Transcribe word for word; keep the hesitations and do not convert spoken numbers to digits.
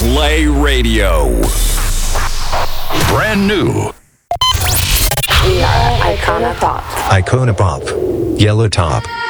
Play Radio. Brand new. We are Icona Pop. Icona Pop. Yellow Top.